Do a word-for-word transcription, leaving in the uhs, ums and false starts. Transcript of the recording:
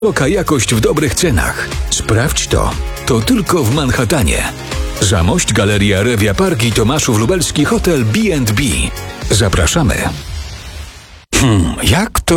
Wysoka jakość w dobrych cenach. Sprawdź to. To tylko w Manhattanie. Zamość, Galeria Rewia Park i Tomaszów Lubelski Hotel B and B. Zapraszamy. Hmm, jak to